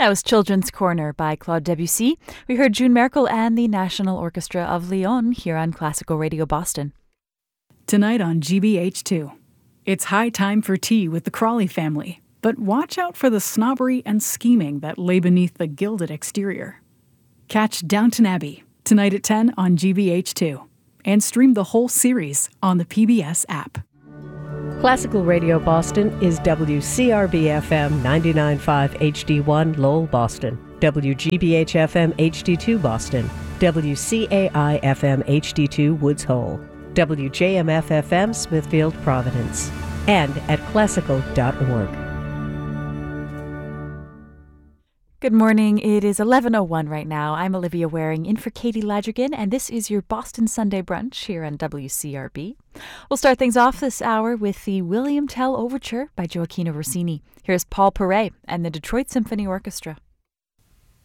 That was Children's Corner by Claude Debussy. We heard June Merkel and the National Orchestra of Lyon here on Classical Radio Boston. Tonight on GBH2, it's high time for tea with the Crawley family, but watch out for the snobbery and scheming that lay beneath the gilded exterior. Catch Downton Abbey tonight at 10 on GBH2 and stream the whole series on the PBS app. Classical Radio Boston is WCRB-FM 99.5 HD1 Lowell, Boston, WGBH-FM HD2 Boston, WCAI-FM HD2 Woods Hole, WJMF-FM Smithfield, Providence, and at classical.org. Good morning. It is 11:01 right now. I'm Olivia Waring in for Katie Ladrigan, and this is your Boston Sunday Brunch here on WCRB. We'll start things off this hour with the William Tell Overture by Gioachino Rossini. Here's Paul Paray and the Detroit Symphony Orchestra.